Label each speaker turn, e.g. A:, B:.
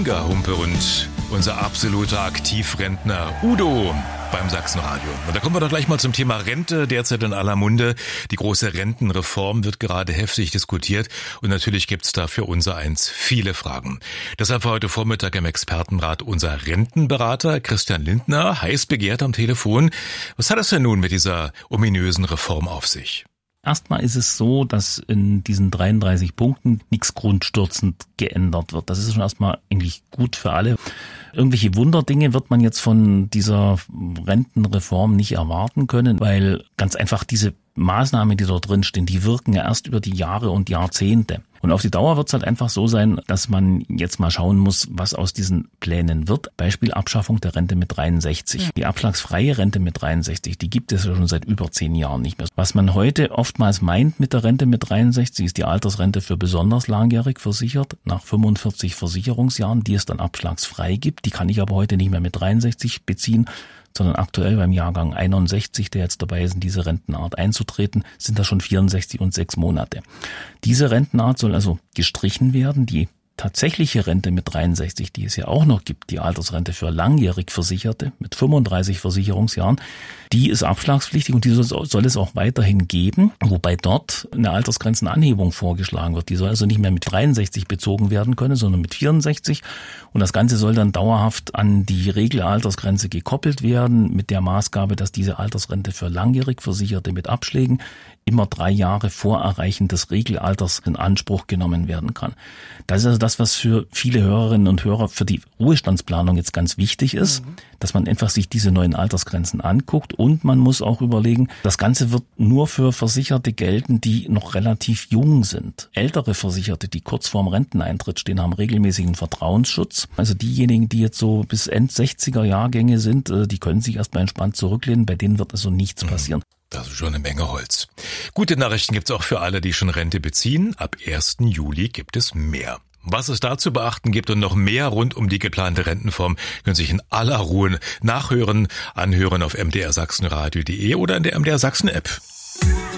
A: Inga Humpe und unser absoluter Aktivrentner Udo beim Sachsenradio. Und da kommen wir doch gleich mal zum Thema Rente, derzeit in aller Munde. Die große Rentenreform wird gerade heftig diskutiert und natürlich gibt's da für unsereins viele Fragen. Deshalb war heute Vormittag im Expertenrat unser Rentenberater Christian Lindner, heiß begehrt am Telefon. Was hat es denn nun mit dieser ominösen Reform auf sich?
B: Erstmal ist es so, dass in diesen 33 Punkten nichts grundstürzend geändert wird. Das ist schon erstmal eigentlich gut für alle. Irgendwelche Wunderdinge wird man jetzt von dieser Rentenreform nicht erwarten können, weil ganz einfach diese Maßnahmen, die dort drin stehen, die wirken ja erst über die Jahre und Jahrzehnte. Und auf die Dauer wird es halt einfach so sein, dass man jetzt mal schauen muss, was aus diesen Plänen wird. Beispiel Abschaffung der Rente mit 63. Die abschlagsfreie Rente mit 63, die gibt es ja schon seit über 10 Jahren nicht mehr. Was man heute oftmals meint mit der Rente mit 63, ist die Altersrente für besonders langjährig versichert, nach 45 Versicherungsjahren, die es dann abschlagsfrei gibt. Die kann ich aber heute nicht mehr mit 63 beziehen, sondern aktuell beim Jahrgang 61, der jetzt dabei ist, in diese Rentenart einzutreten, sind das schon 64 und 6 Monate. Diese Rentenart soll also gestrichen werden. Die tatsächliche Rente mit 63, die es ja auch noch gibt, die Altersrente für langjährig Versicherte mit 35 Versicherungsjahren, die ist abschlagspflichtig und die soll es auch weiterhin geben, wobei dort eine Altersgrenzenanhebung vorgeschlagen wird. Die soll also nicht mehr mit 63 bezogen werden können, sondern mit 64 und das Ganze soll dann dauerhaft an die Regelaltersgrenze gekoppelt werden mit der Maßgabe, dass diese Altersrente für langjährig Versicherte mit Abschlägen immer 3 Jahre vor Erreichen des Regelalters in Anspruch genommen werden kann. Das ist also das, was für viele Hörerinnen und Hörer für die Ruhestandsplanung jetzt ganz wichtig ist, dass man einfach sich diese neuen Altersgrenzen anguckt und man muss auch überlegen, das Ganze wird nur für Versicherte gelten, die noch relativ jung sind. Ältere Versicherte, die kurz vorm Renteneintritt stehen, haben regelmäßigen Vertrauensschutz. Also diejenigen, die jetzt so bis End 60er Jahrgänge sind, die können sich erstmal entspannt zurücklehnen, bei denen wird also nichts passieren.
A: Das ist schon eine Menge Holz. Gute Nachrichten gibt's auch für alle, die schon Rente beziehen. Ab 1. Juli gibt es mehr. Was es da zu beachten gibt und noch mehr rund um die geplante Rentenform, können Sie sich in aller Ruhe nachhören, anhören auf mdrsachsenradio.de oder in der MDR Sachsen App.